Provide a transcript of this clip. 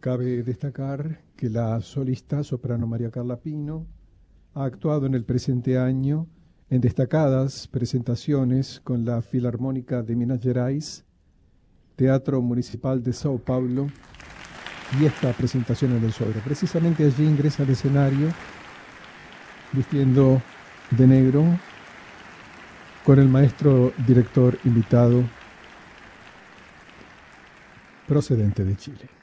Cabe destacar que la solista soprano María Carla Pino ha actuado en el presente año en destacadas presentaciones con la Filarmónica de Minas Gerais, Teatro Municipal de Sao Paulo y esta presentación en el Sodre. Precisamente allí ingresa al escenario vistiendo de negro con el maestro director invitado procedente de Chile.